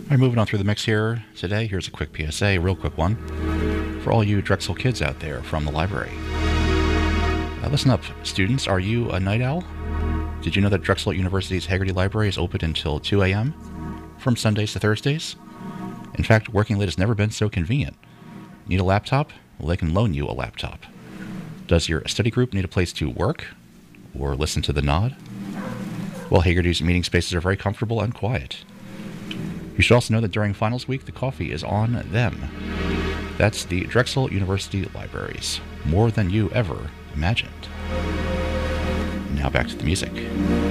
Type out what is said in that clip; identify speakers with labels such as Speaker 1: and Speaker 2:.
Speaker 1: All right, moving on through the mix here today. Here's a quick PSA, a real quick one, for all you Drexel kids out there from the library. Listen up, students. Are you a night owl? Did you know that Drexel University's Haggerty Library is open until 2 a.m. from Sundays to Thursdays? In fact, working late has never been so convenient. Need a laptop? Well, they can loan you a laptop. Does your study group need a place to work or listen to the nod? Well, Haggerty's meeting spaces are very comfortable and quiet. You should also know that during finals week, the coffee is on them. That's the Drexel University Libraries. More than you ever imagined. Now back to the music.